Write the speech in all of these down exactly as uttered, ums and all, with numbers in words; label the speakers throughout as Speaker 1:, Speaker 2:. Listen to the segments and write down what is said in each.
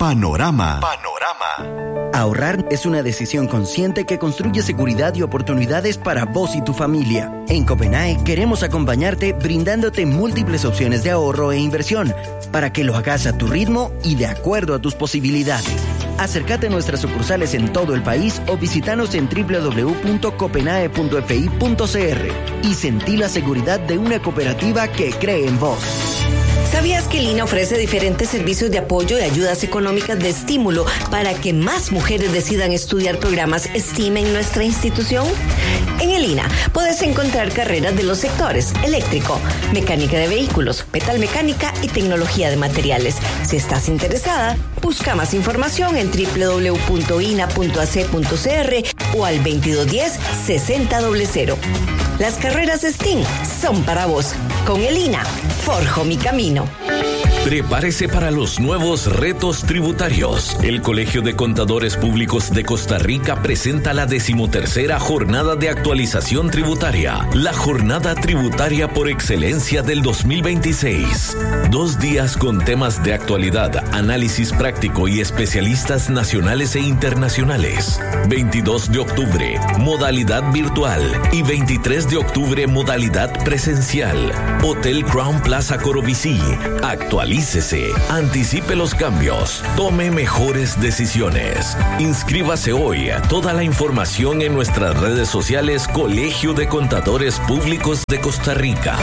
Speaker 1: Panorama. Panorama.
Speaker 2: Ahorrar es una decisión consciente que construye seguridad y oportunidades para vos y tu familia. En Copenae queremos acompañarte brindándote múltiples opciones de ahorro e inversión para que lo hagas a tu ritmo y de acuerdo a tus posibilidades. Acércate a nuestras sucursales en todo el país o visítanos en doble u doble u doble u punto copenae punto f i punto c r y sentí la seguridad de una cooperativa que cree en vos.
Speaker 3: ¿Sabías que el I N A ofrece diferentes servicios de apoyo y ayudas económicas de estímulo para que más mujeres decidan estudiar programas STEAM en nuestra institución? En el I N A puedes encontrar carreras de los sectores eléctrico, mecánica de vehículos, metalmecánica y tecnología de materiales. Si estás interesada, busca más información en doble u doble u doble u punto i n a punto a c punto c r o al veintidós diez sesenta cero. Las carreras STEAM son para vos. Con el I N A, forjo mi camino.
Speaker 4: Prepárese para los nuevos retos tributarios. El Colegio de Contadores Públicos de Costa Rica presenta la decimotercera Jornada de Actualización Tributaria, la jornada tributaria por excelencia del dos mil veintiséis. Dos días con temas de actualidad, análisis práctico y especialistas nacionales e internacionales. veintidós de octubre, modalidad virtual y veintitrés de octubre, modalidad presencial. Hotel Crown Plaza Corobicí. Actualiza. Anticipe los cambios, tome mejores decisiones. Inscríbase hoy. Toda la información en nuestras redes sociales Colegio de Contadores Públicos de Costa Rica.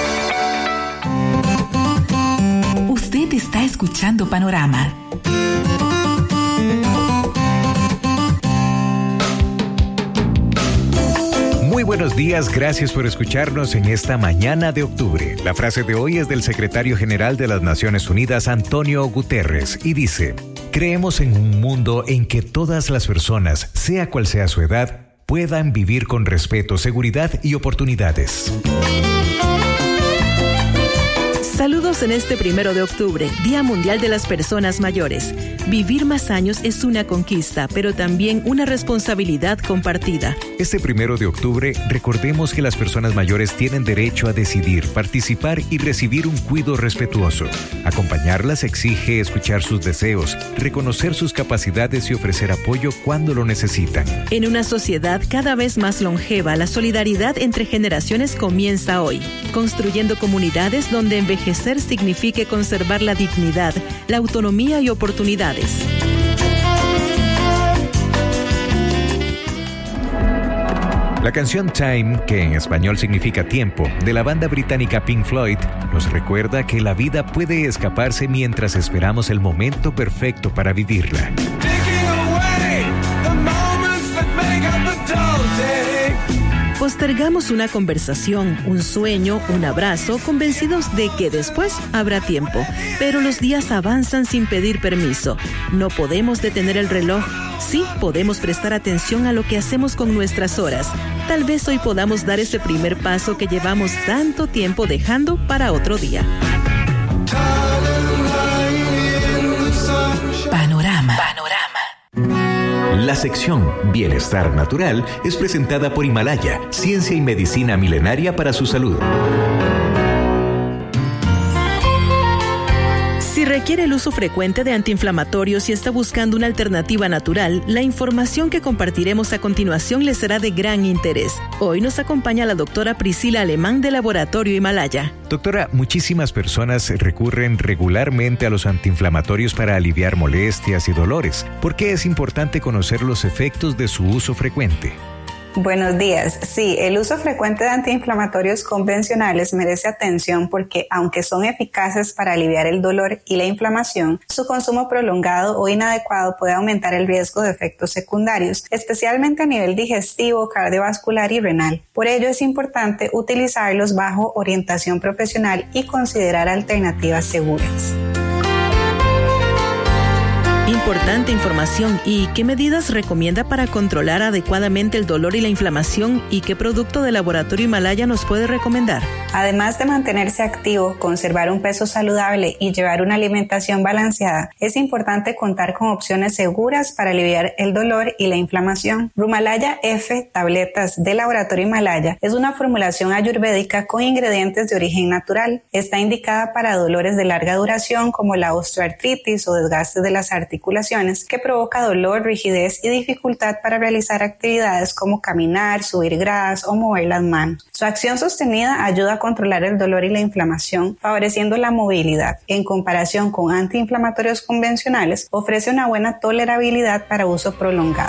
Speaker 5: Usted está escuchando Panorama.
Speaker 6: Muy buenos días, gracias por escucharnos en esta mañana de octubre. La frase de hoy es del secretario general de las Naciones Unidas, Antonio Guterres, y dice: creemos en un mundo en que todas las personas, sea cual sea su edad, puedan vivir con respeto, seguridad y oportunidades.
Speaker 7: Saludos en este primero de octubre, Día Mundial de las Personas Mayores. Vivir más años es una conquista, pero también una responsabilidad compartida.
Speaker 6: Este primero de octubre, recordemos que las personas mayores tienen derecho a decidir, participar y recibir un cuidado respetuoso. Acompañarlas exige escuchar sus deseos, reconocer sus capacidades y ofrecer apoyo cuando lo necesitan.
Speaker 7: En una sociedad cada vez más longeva, la solidaridad entre generaciones comienza hoy, construyendo comunidades donde envejecer signifique conservar la dignidad, la autonomía y oportunidades.
Speaker 6: La canción Time, que en español significa tiempo, de la banda británica Pink Floyd, nos recuerda que la vida puede escaparse mientras esperamos el momento perfecto para vivirla.
Speaker 7: Postergamos una conversación, un sueño, un abrazo, convencidos de que después habrá tiempo. Pero los días avanzan sin pedir permiso. No podemos detener el reloj. Sí podemos prestar atención a lo que hacemos con nuestras horas. Tal vez hoy podamos dar ese primer paso que llevamos tanto tiempo dejando para otro día.
Speaker 5: Panorama. Panorama.
Speaker 8: La sección Bienestar Natural es presentada por Himalaya, ciencia y medicina milenaria para su salud.
Speaker 7: Si requiere el uso frecuente de antiinflamatorios y está buscando una alternativa natural, la información que compartiremos a continuación le será de gran interés. Hoy nos acompaña la doctora Priscila Alemán de Laboratorio Himalaya.
Speaker 6: Doctora, muchísimas personas recurren regularmente a los antiinflamatorios para aliviar molestias y dolores. ¿Por qué es importante conocer los efectos de su uso frecuente?
Speaker 9: Buenos días. Sí, el uso frecuente de antiinflamatorios convencionales merece atención porque, aunque son eficaces para aliviar el dolor y la inflamación, su consumo prolongado o inadecuado puede aumentar el riesgo de efectos secundarios, especialmente a nivel digestivo, cardiovascular y renal. Por ello, es importante utilizarlos bajo orientación profesional y considerar alternativas seguras.
Speaker 7: Importante información. ¿Y qué medidas recomienda para controlar adecuadamente el dolor y la inflamación? ¿Y qué producto de Laboratorio Himalaya nos puede recomendar?
Speaker 9: Además de mantenerse activo, conservar un peso saludable y llevar una alimentación balanceada, es importante contar con opciones seguras para aliviar el dolor y la inflamación. Rumalaya F, tabletas de Laboratorio Himalaya, es una formulación ayurvédica con ingredientes de origen natural. Está indicada para dolores de larga duración como la osteoartritis o desgaste de las articulaciones, que provoca dolor, rigidez y dificultad para realizar actividades como caminar, subir gradas o mover las manos. Su acción sostenida ayuda a controlar el dolor y la inflamación, favoreciendo la movilidad. En comparación con antiinflamatorios convencionales, ofrece una buena tolerabilidad para uso prolongado.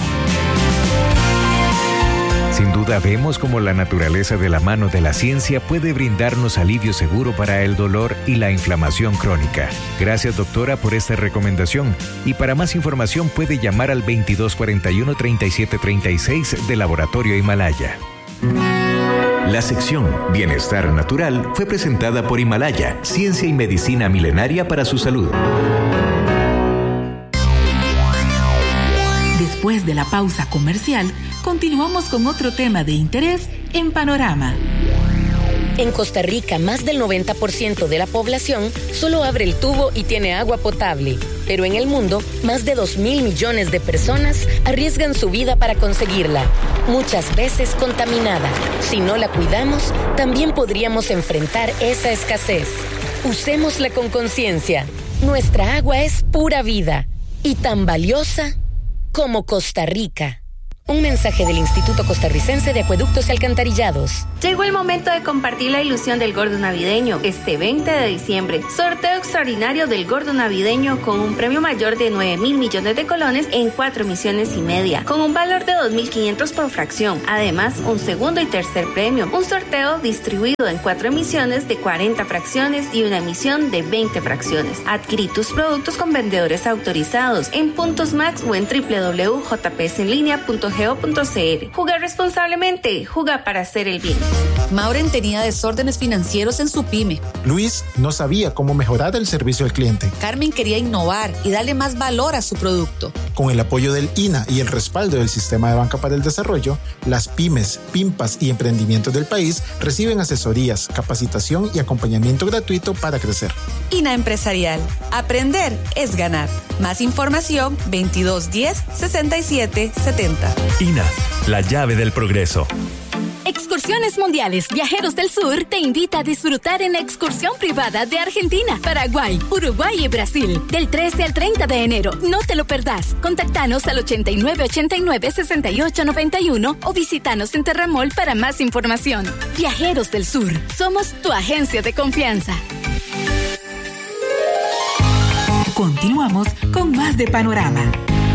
Speaker 6: Sin duda vemos cómo la naturaleza de la mano de la ciencia puede brindarnos alivio seguro para el dolor y la inflamación crónica. Gracias, doctora, por esta recomendación. Y para más información puede llamar al veintidós cuarenta y uno, treinta y siete treinta y seis de Laboratorio Himalaya.
Speaker 8: La sección Bienestar Natural fue presentada por Himalaya, ciencia y medicina milenaria para su salud.
Speaker 5: Después de la pausa comercial, continuamos con otro tema de interés en Panorama.
Speaker 10: En Costa Rica, más del noventa por ciento de la población solo abre el tubo y tiene agua potable. Pero en el mundo, más de dos mil millones de personas arriesgan su vida para conseguirla, muchas veces contaminada. Si no la cuidamos, también podríamos enfrentar esa escasez. Usémosla con conciencia. Nuestra agua es pura vida y tan valiosa como Costa Rica. Un mensaje del Instituto Costarricense de Acueductos y Alcantarillados.
Speaker 11: Llegó el momento de compartir la ilusión del Gordo Navideño este veinte de diciembre. Sorteo extraordinario del Gordo Navideño con un premio mayor de nueve mil millones de colones en cuatro emisiones y media, con un valor de dos mil quinientos por fracción. Además, un segundo y tercer premio. Un sorteo distribuido en cuatro emisiones de cuarenta fracciones y una emisión de veinte fracciones. Adquirí tus productos con vendedores autorizados en Puntos Max o en doble u doble u doble u punto j p s en línea punto g o punto c r. Jugar responsablemente, jugar para hacer el bien.
Speaker 12: Maureen tenía desórdenes financieros en su pyme.
Speaker 13: Luis no sabía cómo mejorar el servicio al cliente.
Speaker 12: Carmen quería innovar y darle más valor a su producto.
Speaker 13: Con el apoyo del I N A y el respaldo del Sistema de Banca para el Desarrollo, las pymes, PIMPAS y emprendimientos del país reciben asesorías, capacitación y acompañamiento gratuito para crecer.
Speaker 12: I N A Empresarial. Aprender es ganar. Más información veintidós diez, sesenta y siete setenta.
Speaker 14: I N A, la llave del progreso.
Speaker 15: Excursiones Mundiales Viajeros del Sur te invita a disfrutar en excursión privada de Argentina, Paraguay, Uruguay y Brasil del trece al treinta de enero. No te lo perdás. Contactanos al ochenta y nueve ochenta y nueve, sesenta y ocho noventa y uno o visitanos en Terramol para más información. Viajeros del Sur, somos tu agencia de confianza.
Speaker 5: Continuamos con más de Panorama.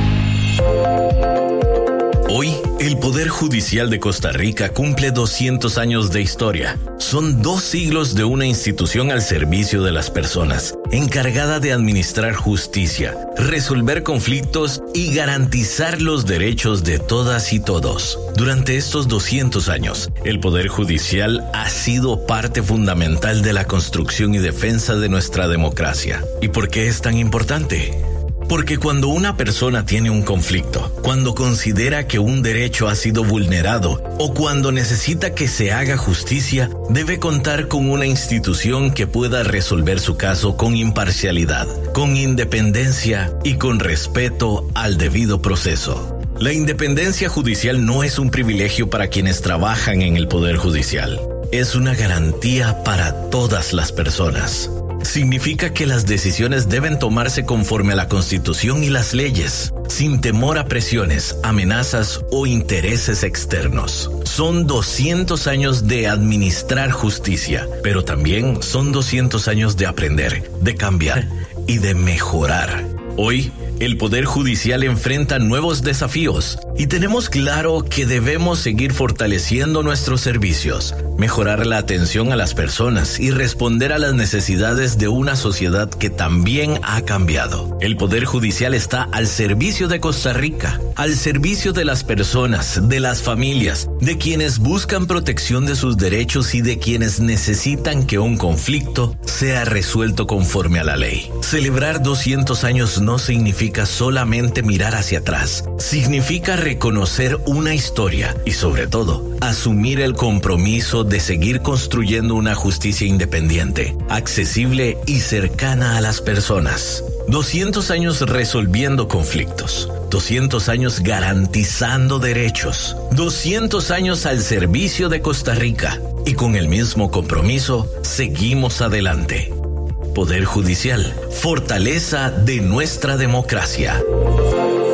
Speaker 4: Hoy, el Poder Judicial de Costa Rica cumple doscientos años de historia. Son dos siglos de una institución al servicio de las personas, encargada de administrar justicia, resolver conflictos y garantizar los derechos de todas y todos. Durante estos doscientos años, el Poder Judicial ha sido parte fundamental de la construcción y defensa de nuestra democracia. ¿Y por qué es tan importante? Porque cuando una persona tiene un conflicto, cuando considera que un derecho ha sido vulnerado o cuando necesita que se haga justicia, debe contar con una institución que pueda resolver su caso con imparcialidad, con independencia y con respeto al debido proceso. La independencia judicial no es un privilegio para quienes trabajan en el Poder Judicial. Es una garantía para todas las personas. Significa que las decisiones deben tomarse conforme a la Constitución y las leyes, sin temor a presiones, amenazas o intereses externos. Son doscientos años de administrar justicia, pero también son doscientos años de aprender, de cambiar y de mejorar. Hoy, el Poder Judicial enfrenta nuevos desafíos y tenemos claro que debemos seguir fortaleciendo nuestros servicios, mejorar la atención a las personas y responder a las necesidades de una sociedad que también ha cambiado. El Poder Judicial está al servicio de Costa Rica, al servicio de las personas, de las familias, de quienes buscan protección de sus derechos y de quienes necesitan que un conflicto sea resuelto conforme a la ley. Celebrar doscientos años no significa significa solamente mirar hacia atrás. Significa reconocer una historia y, sobre todo, asumir el compromiso de seguir construyendo una justicia independiente, accesible y cercana a las personas. doscientos años resolviendo conflictos. doscientos años garantizando derechos. doscientos años al servicio de Costa Rica. Y con el mismo compromiso, seguimos adelante. Poder Judicial, fortaleza de nuestra democracia.